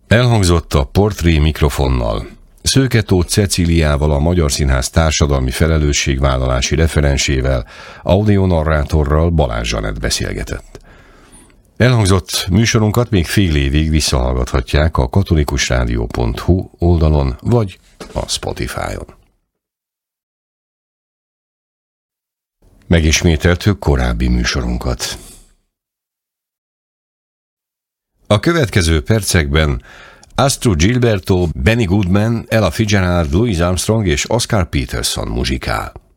Elhangzott a Portré mikrofonnal. Szőke Tóth Cecíliával, a Magyar Színház társadalmi felelősségvállalási referensével, audionarrátorral, Balázs Zsanett beszélgetett. Elhangzott műsorunkat még fél évig visszahallgathatják a katolikusrádió.hu oldalon vagy a Spotify-on. Megismételtük korábbi műsorunkat. A következő percekben Astrud Gilberto, Benny Goodman, Ella Fitzgerald, Louis Armstrong és Oscar Peterson muzsikál.